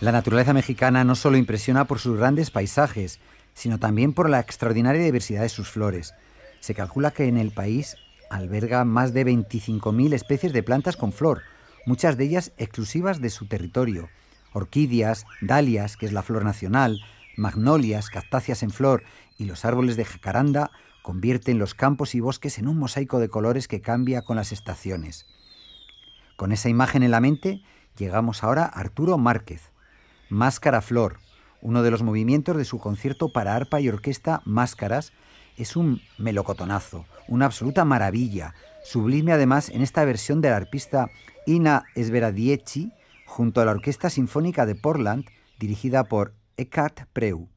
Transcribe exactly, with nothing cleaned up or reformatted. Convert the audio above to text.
La naturaleza mexicana no solo impresiona por sus grandes paisajes, sino también por la extraordinaria diversidad de sus flores. Se calcula que en el país alberga más de veinticinco mil especies de plantas con flor, muchas de ellas exclusivas de su territorio. Orquídeas, dalias, que es la flor nacional, magnolias, cactáceas en flor y los árboles de jacaranda convierten los campos y bosques en un mosaico de colores que cambia con las estaciones. Con esa imagen en la mente, llegamos ahora a Arturo Márquez. Máscara Flor, uno de los movimientos de su concierto para arpa y orquesta Máscaras, es un melocotonazo, una absoluta maravilla, sublime además en esta versión del arpista Ina Sveradieci junto a la Orquesta Sinfónica de Portland, dirigida por Eckhart Preu.